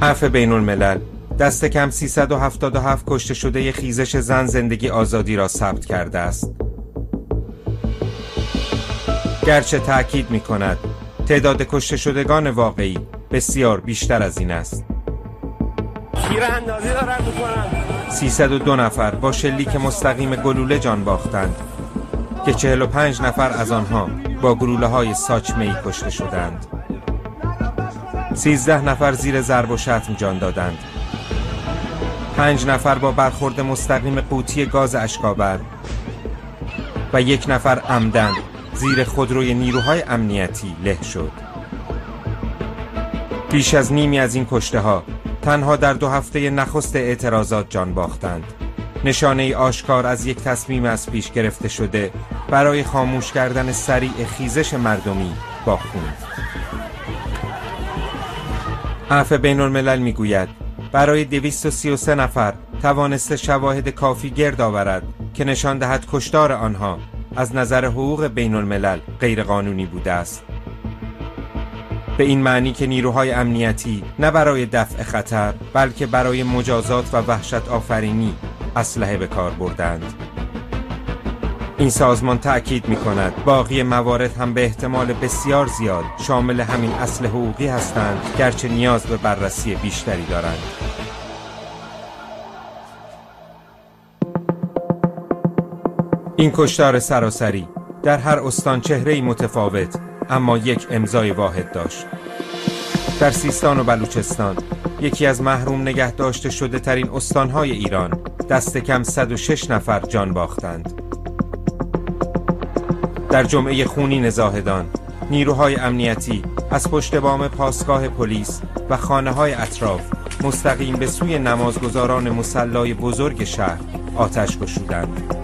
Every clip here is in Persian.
عفو بین الملل دست کم 377 کشته شده خیزش زن زندگی آزادی را ثبت کرده است. گرچه تأکید می کند تعداد کشته شدگان واقعی بسیار بیشتر از این است. تیراندازی دارن میکنن. 302 نفر با شلیک مستقیم گلوله جان باختند که 45 نفر از آنها با گلوله‌های ساچمه‌ای کشته شدند. 13 نفر زیر ضرب و شتم جان دادند. 5 نفر با برخورد مستقیم قوطی گاز اشک‌آور و 1 نفر عمدن زیر خودروی نیروهای امنیتی له شد. بیش از نیمی از این کشته‌ها تنها در 2 هفته نخست اعتراضات جان باختند. نشانه آشکار از یک تصمیم از پیش گرفته شده برای خاموش کردن سریع خیزش مردمی با خون. عفو بین الملل میگوید برای 233 نفر توانسته شواهد کافی گرد آورد که نشان دهد کشتار آنها از نظر حقوق بین الملل غیر قانونی بوده است. به این معنی که نیروهای امنیتی نه برای دفع خطر بلکه برای مجازات و وحشت آفرینی اسلحه به کار بردند. این سازمان تأکید می کند باقی موارد هم به احتمال بسیار زیاد شامل همین اصل حقوقی هستند گرچه نیاز به بررسی بیشتری دارند. این کشتار سراسری در هر استان چهره‌ای متفاوت اما یک امضای واحد داشت. در سیستان و بلوچستان یکی از محروم نگه داشته شده ترین استانهای ایران دست کم 106 نفر جان باختند. در جمعه خونین زاهدان نیروهای امنیتی از پشت بام پاسگاه پلیس و خانه‌های اطراف مستقیم به سوی نمازگزاران مصلای بزرگ شهر آتش گشودند.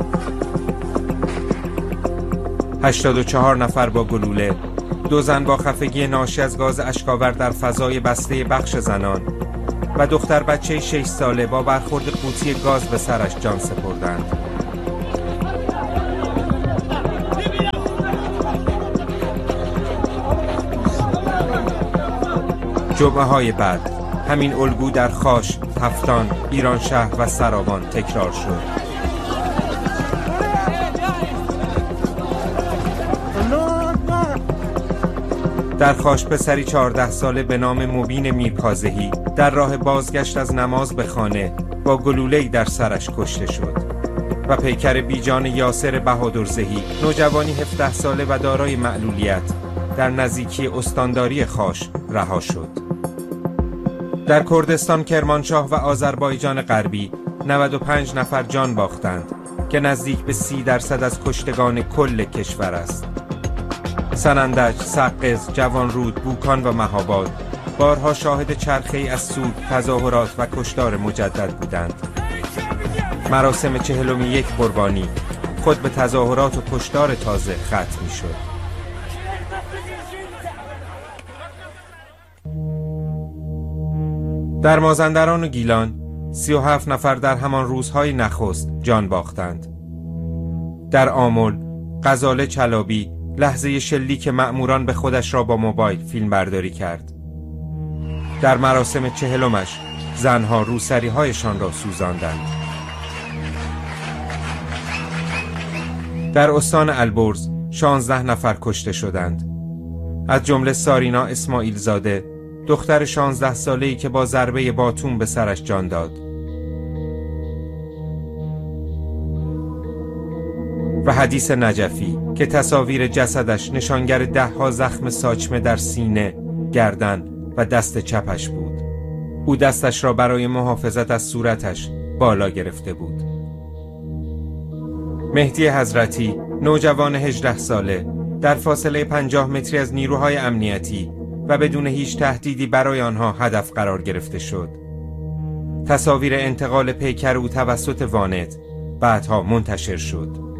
84 نفر با گلوله، 2 زن با خفگی ناشی از گاز اشک‌آور در فضای بسته بخش زنان و دختر بچه 6 ساله با برخورد قوطی گاز به سرش جان سپردند. جمعه‌های بعد همین الگو در خاش، تفتان، ایرانشهر و سراوان تکرار شد. در خاش پسری 14 ساله به نام مبین میرکاظمی در راه بازگشت از نماز به خانه با گلوله‌ای در سرش کشته شد و پیکر بیجان یاسر بهادرزهی نوجوانی 17 ساله و دارای معلولیت در نزدیکی استانداری خاش رها شد. در کردستان، کرمانشاه و آذربایجان غربی 95 نفر جان باختند که نزدیک به 30% از کشتگان کل کشور است. سنندج، سقز، جوانرود، بوکان و مهاباد بارها شاهد چرخه‌ای از سود، تظاهرات و کشتار مجدد بودند. مراسم 41 قربانی خود به تظاهرات و کشتار تازه ختم می‌شد. در مازندران و گیلان 37 نفر در همان روزهای نخست جان باختند. در آمل، غزاله چلابی لحظه شلیک مأموران به خودش را با موبایل فیلم برداری کرد. در مراسم 40مش زنها روسری‌هایشان را سوزاندند. در استان البرز 16 نفر کشته شدند، از جمله سارینا اسماعیل زاده، دختر 16 ساله‌ای که با ضربه باتون به سرش جان داد. و حدیث نجفی که تصاویر جسدش نشانگر 10 زخم ساچمه در سینه، گردن و دست چپش بود. او دستش را برای محافظت از صورتش بالا گرفته بود. مهدی حضرتی، نوجوان 18 ساله، در فاصله 50 متری از نیروهای امنیتی و بدون هیچ تهدیدی برای آنها هدف قرار گرفته شد. تصاویر انتقال پیکر او توسط وانت بعدها منتشر شد.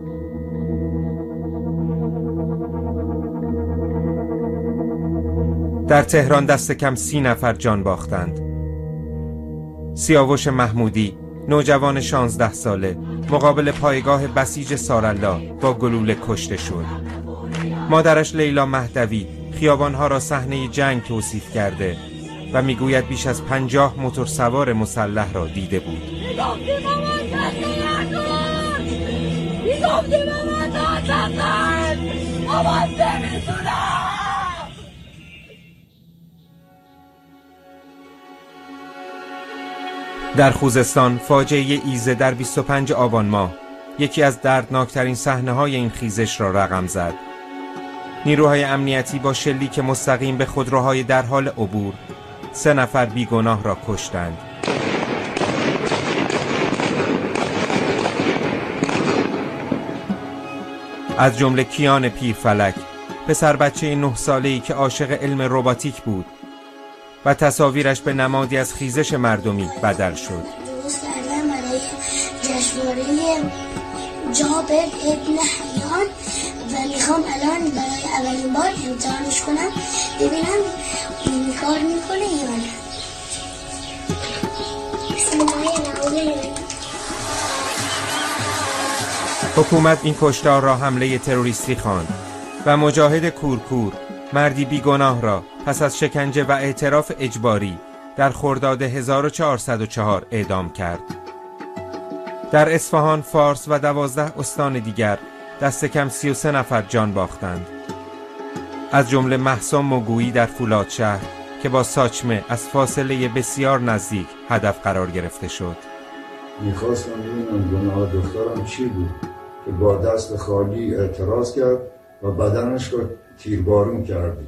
در تهران دست کم 30 نفر جان باختند. سیاوش محمودی، نوجوان 16 ساله، مقابل پایگاه بسیج سارالله با گلوله کشته شد. مادرش لیلا مهدوی خیابانها را صحنه جنگ توصیف کرده و میگوید بیش از 50 موتورسوار مسلح را دیده بود. در خوزستان فاجعه ایزه در 25 آبان ماه یکی از دردناکترین صحنه‌های این خیزش را رقم زد. نیروهای امنیتی با شلیک مستقیم به خودروهای در حال عبور 3 نفر بیگناه را کشتند. از جمله کیان پیرفلک، پسر بچه 9 ساله‌ای که عاشق علم رباتیک بود و تصاویرش به نمادی از خیزش مردمی بدل شد. درست کردم برای جشنواره جابر ابن حیان و میخوام الان برای اولین بار امتحانش کنم ببینم این کار میکنه یا نه. حکومت این کشتار را حمله تروریستی خواند و مجاهد کورکور، مردی بیگناه را پس از شکنجه و اعتراف اجباری در خرداد 1404 اعدام کرد. در اصفهان، فارس و 12 استان دیگر دست کم 33 نفر جان باختند. از جمله مهسا مگویی در فولادشهر که با ساچمه از فاصله بسیار نزدیک هدف قرار گرفته شد. میخواستم ببینم گناه دخترم چی بود که با دست خالی اعتراض کرد و بدنش رو تیربارون کردی.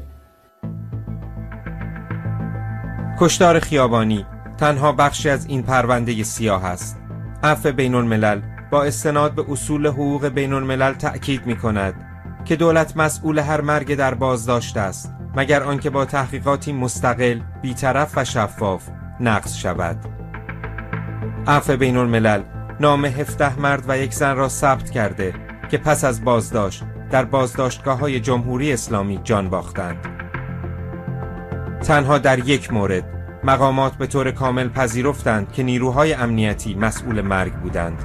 کشتار خیابانی تنها بخشی از این پرونده سیاه است. عفو بین الملل با استناد به اصول حقوق بین الملل تأکید می کند که دولت مسئول هر مرگ در بازداشت است مگر آنکه با تحقیقاتی مستقل، بی‌طرف و شفاف نقض شود. عفو بین الملل نام 17 مرد و 1 زن را ثبت کرده که پس از بازداشت در بازداشتگاه‌های جمهوری اسلامی جان باختند. تنها در 1 مورد مقامات به طور کامل پذیرفتند که نیروهای امنیتی مسئول مرگ بودند.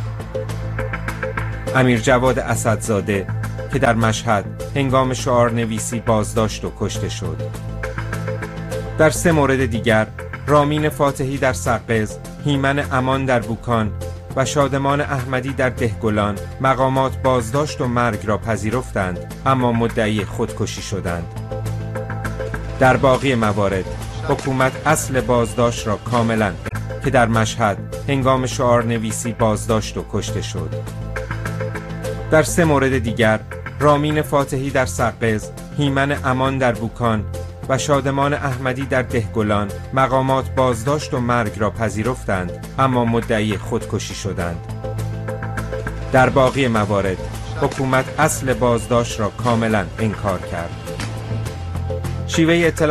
امیر جواد اسدزاده که در مشهد هنگام شعار نویسی بازداشت و کشته شد. در 3 مورد دیگر رامین فاتحی در سقز، هیمن امان در بوکان و شادمان احمدی در دهگلان مقامات بازداشت و مرگ را پذیرفتند اما مدعی خودکشی شدند. در باقی موارد حکومت اصل بازداشت را کاملا که در مشهد هنگام شعار نویسی بازداشت و کشته شد. در 3 مورد دیگر رامین فاتحی در سقز، هیمن امان در بوکان و شادمان احمدی در دهگلان مقامات بازداشت و مرگ را پذیرفتند اما مدعی خودکشی شدند. در باقی موارد حکومت اصل بازداشت را کاملا انکار کرد. شیوه اطلاع